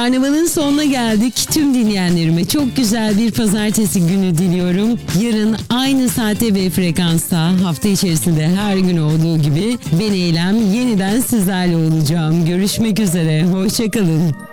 Karnavalın sonuna geldik. Tüm dinleyenlerime çok güzel bir pazartesi günü diliyorum. Yarın aynı saate ve frekansta hafta içerisinde her gün olduğu gibi ben Eylem yeniden sizlerle olacağım. Görüşmek üzere. Hoşça kalın.